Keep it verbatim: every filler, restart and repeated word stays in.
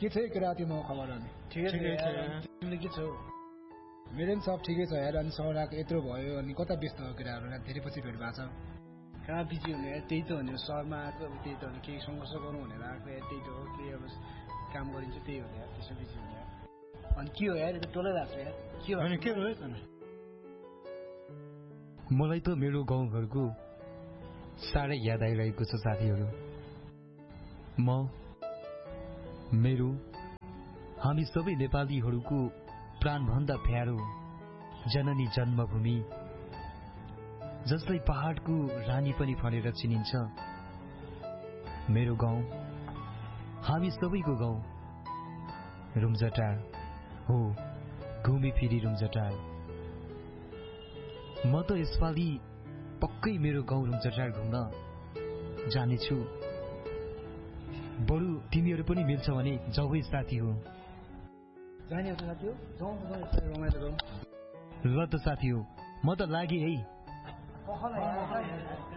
के छ एक राति म खबर अनि ठिकै छ तिमीले के छौ मेरो पनि सब ठिकै छ यार अनि सहरको यत्रो भयो अनि कता व्यस्त हो केटाहरू धेरै पछि भेट भएको छ कहाँ बिजी हुने यार त्यही त हो नि सहरमा आएको अब त्यही त हो नि केही सङ्घर्ष गर्नु भनेर आएको यार त्यही त हो के अब काम गरिन्छ त्यही हो यार त्यसो बिजी हुने यार अनि के हो यार टोलै भएको छ यार के हो के भयो त मलाई त मेरो गाउँघरको साह्रै याद आइरहेको छ साथीहरू म मेरो हामी सबै नेपालीहरूको प्राणभन्दा प्यारो जननी जन्मभूमि जसलाई पहाडको रानी पनि भनेर चिनिन्छ मेरो गाउँ हामी सबैको गाउँ रुम्जाटार हो घुमी फिरी रुम्जाटार म त यसपालि पक्कै मेरो गाउँ रुम्जाटार घुम्न जानेछु बरु तिमीहरू पनि मिल्छ भने जाऊ साथी हो जाने हो साथी हो जाउँ रमाइलो गरौँ ल त साथी हो म त लागे है